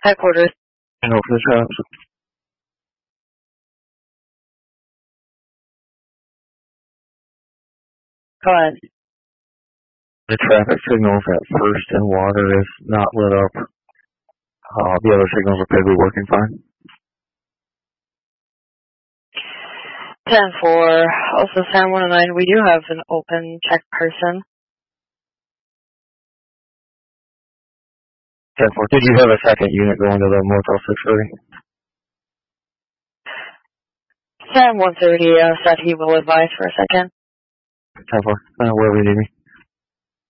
Headquarters. And over the traps. Go ahead. The traffic signals at First and Water is not lit up. The other signals appear to be working fine. 10-4, also San 109, we do have an open check person. 10-4, did you have a second unit going to the Motel 630? San 130 said he will advise for a second. 10-4, where we need me.